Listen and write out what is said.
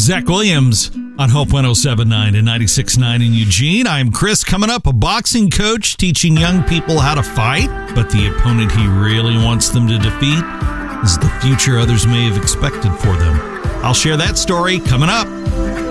Zach Williams on Hope 107.9 and 96.9 in Eugene. I'm Chris. Coming up, a boxing coach teaching young people how to fight, but the opponent he really wants them to defeat is the future others may have expected for them. I'll share that story coming up.